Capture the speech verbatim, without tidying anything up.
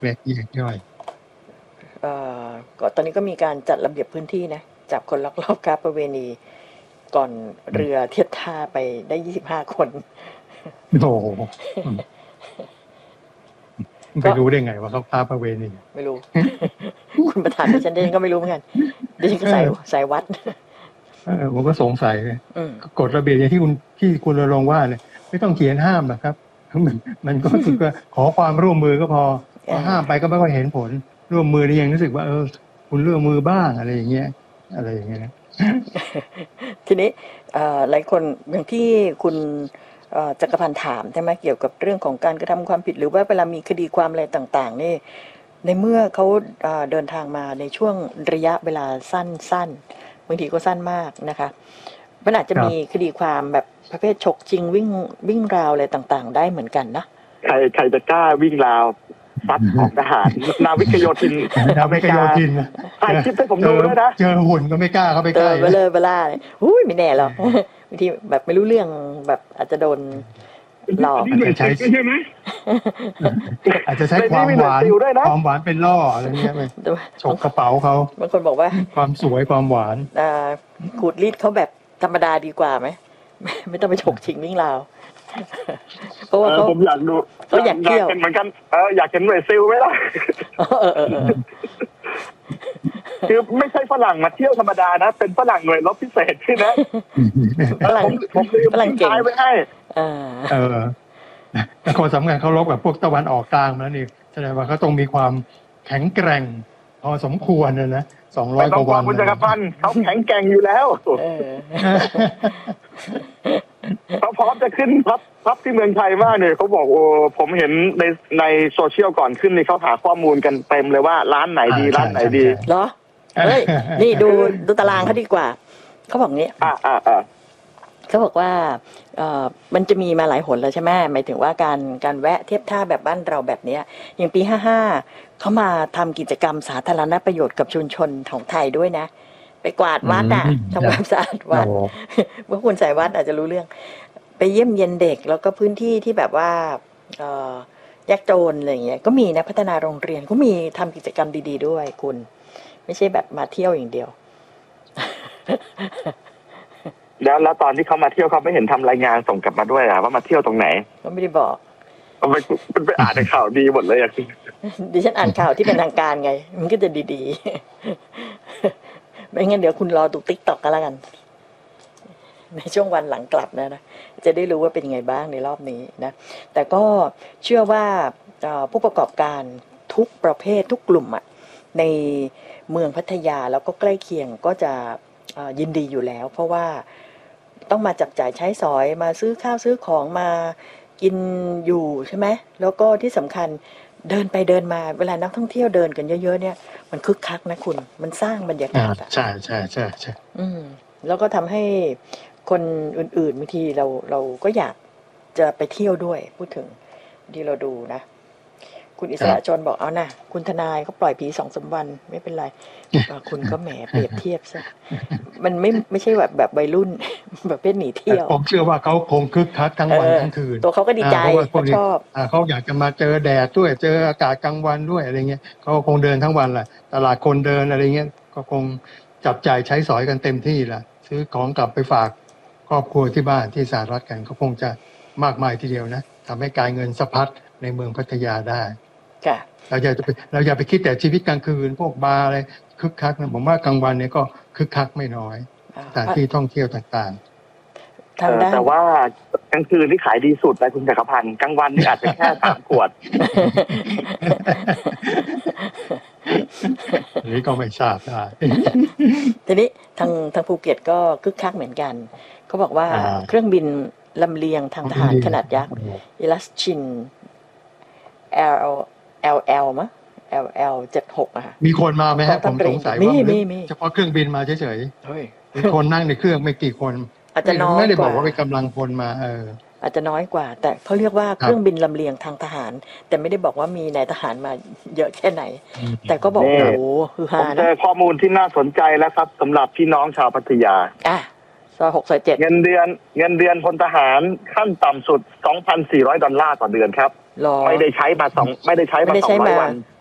แวกแยกย่อยเอ่อก็ตอนนี้ก็มีการจัดระเบียบพื้นที่นะจับคนลักลอบค้าประเวณีก่อนเรือเทียบท่าไปได้ยี่สิบห้าคนโอ้โหไปรู้ได้ไงว่าเขาค้าประเวณีไม่รู้ คุณประธานดิฉันดิฉันก็ไม่รู้เหมือนกันดิฉันก็สายสายวัดเออผมก็สงสัยกฎระเบียบอย่างที่คุณที่คุณรณรงค์ว่าเนี่ยไม่ต้องเขียนห้ามนะครับมันมันก็คือขอความร่วมมือก็พอห้ามไปก็ไม่ค่อยเห็นผลร่วมมือนี่ยังรู้สึกว่าเออคุณร่วมมือบ้างอะไรอย่างเงี้ยอะไรอย่างเงี้ยทีนี้หลายคนอย่างที่คุณจักรพันธ์ถามใช่ไหมเกี่ยวกับเรื่องของการกระทำความผิดหรือว่าเวลามีคดีความอะไรต่างๆนี่ในเมื่อเขาเดินทางมาในช่วงระยะเวลาสั้นๆบางทีก็สั้นมากนะคะมันอาจจะมีคดีความแบบประเภทฉกจริงวิ่งวิ่งราวอะไรต่างๆได้เหมือนกันนะใครใครจะกล้าวิ่งราวซัดของทหารนาวิกโยธินนาวิกโยธินถ่ายคลิปให้ผมดูด้วยนะเจอหุ่นก็ไม่กล้าเข้าไปใกล้เบลอเบล่าเลยอุ้ยไม่แน่หรอกบางทีแบบไม่รู้เรื่องแบบอาจจะโดนหลอกอาจจะใช้ใช่ไหมอาจจะใช้ความหวานความหวานเป็นล่ออะไรเงี้ยไปฉกกระเป๋าเขาบางคนบอกว่าความสวยความหวานอ่าขูดรีดเขาแบบธรรมดาดีกว่าไหมไม่ต้องไปฉกชิงวิ่งราวเพราะว่าเขาผมอยากดูเขาอยากเที่ยวเหมือนกันเอออยากเห็นหน่วยซิลไหมล่ะคือไม่ใช่ฝรั่งมาเที่ยวธรรมดานะเป็นฝรั่งหน่วยรบพิเศษใช่ไหมฝรั่งผมลืมฝรั่งเก่งไว้ให้เออแต่คนสำคัญเขารบกับพวกตะวันออกกลางแล้วนี่แสดงว่าเขาต้องมีความแข็งแกร่งพอสมควรนะนะสองร้อยกว่าวันคุณจักรพันธ์เขาแข็งแกร่งอยู่แล้วเขาพร้อมจะขึ้นพับพับที่เมืองไทยมากเนี่ยเขาบอกโอ้ผมเห็นในในโซเชียลก่อนขึ้นนี่เขาหาข้อมูลกันเต็มเลยว่าร้านไหนดีร้านไหนดีเหรอเฮ้ยนี่ดูดูตารางเขาดีกว่าเขาบอกงี้อ่าอ่าอ่าเขาบอกว่าเอ่อมันจะมีมาหลายหนแล้วใช่ไหมหมายถึงว่าการการแวะเทียบท่าแบบบ้านเราแบบนี้อย่างปีห้าห้าเขามาทำกิจกรรมสาธารณประโยชน์กับชุมชนของไทยด้วยนะไปกวาดวัดอ่ะทำความสะอาดวัดเมื่อคุณสายวัดอาจจะรู้เรื่องไปเยี่ยมเยียนเด็กแล้วก็พื้นที่ที่แบบว่าเอ่อยากจนอะไรอย่างเงี้ยก็มีนะพัฒนาโรงเรียนก็มีทำกิจกรรมดีๆด้วยคุณไม่ใช่แบบมาเที่ยวอย่างเดียวแล้วแล้วตอนที่เขามาเที่ยวเขาไม่เห็นทำรายงานส่งกลับมาด้วยอะว่ามาเที่ยวตรงไหนก็ไม่ได้บอกไปไปอ่านในข่าวดีหมดเลยอะดิฉันอ่านข่าวที่เป็นทางการไงมันก็จะดีๆไม่งั้นเดี๋ยวคุณรอดูติ๊กต็อกกันแล้วกันในช่วงวันหลังกลับนะนะจะได้รู้ว่าเป็นยังไงบ้างในรอบนี้นะแต่ก็เชื่อว่าผู้ประกอบการทุกประเภททุกกลุ่มอะในเมืองพัทยาแล้วก็ใกล้เคียงก็จะยินดีอยู่แล้วเพราะว่าต้องมาจับจ่ายใช้สอยมาซื้อข้าวซื้อของมากินอยู่ใช่ไหมแล้วก็ที่สำคัญเดินไปเดินมาเวลานักท่องเที่ยวเดินกันเยอะๆเนี่ยมันคึกคักนะคุณมันสร้างบรรยากาศอ่ะใช่ใช่ใช่ใช่อืมแล้วก็ทำให้คนอื่นๆบางทีเราเราก็อยากจะไปเที่ยวด้วยพูดถึงที่เราดูนะคุณอิสระชนบอกเอานะคุณทนายเขาปล่อยผีสองสามวันไม่เป็นไรคุณก็แหมเปรียบเทียบซะมันไม่ไม่ใช่แบบแบบวัยรุ่นแบบเป็นหนีเที่ยวผมเชื่อว่าเขาคงคึกคักทั้งวันทั้งคืนตัวเขาก็ดีใจเขาชอบเขาอยากจะมาเจอแดดด้วยเจออากาศกลางวันด้วยอะไรเงี้ยเขาคงเดินทั้งวันแหละตลาดคนเดินอะไรเงี้ยก็คงจับจ่ายใช้สอยกันเต็มที่แหละซื้อของกลับไปฝากครอบครัวที่บ้านที่สหรัฐกันก็คงจะมากมายทีเดียวนะทำให้การเงินสะพัดในเมืองพัทยาได้เราอย่าไปเราอย่าไปคิดแต่ชีวิตกลางคืนพวกบาร์อะไรคึกคักนะผมว่ากลางวันเนี่ยก็คึกคักไม่น้อยสถานที่ท่องเที่ยวต่างๆแต่ว่ากลางคืนที่ขายดีสุดเลยคุณจักรพันธ์กลางวันนี่อาจจะแค่สามขวดนี่ก็ไม่ทราบได้ทีนี้ทางทางภูเก็ตก็คึกคักเหมือนกันเขาบอกว่าเครื่องบินลำเลียงทางทหารขนาดยักษ์อิลัสชิน Lแอล แอล มั้ย แอล แอล เจ็ดสิบหกอ่ะมีคนมาไหมฮะผมสงสัยว่าเฉพาะเครื่องบินมาเฉยๆเฮ้ยมีคนนั่งในเครื่องไม่กี่คนอาจจะน้อยไม่ได้บอกว่าเป็นกำลังพลมาเอออาจจะน้อยกว่าแต่เขาเรียกว่าเครื่องบินลำเลียงทางทหารแต่ไม่ได้บอกว่ามีนายทหารมาเยอะแค่ไหนแต่ก็บอกโอ้โหคือฮานะผมเจอข้อมูลที่น่าสนใจแล้วครับสำหรับพี่น้องชาวพัทยาอ่ะซอยหกซอยเจ็ดเงินเดือนเงินเดือนพลทหารขั้นต่ำสุด สองพันสี่ร้อย ดอลลาร์ต่อเดือนครับหรอไม่ได้ใช้มาสองไม่ได้ใช้ไม่มาได้สอใช้งร้อยมาวัน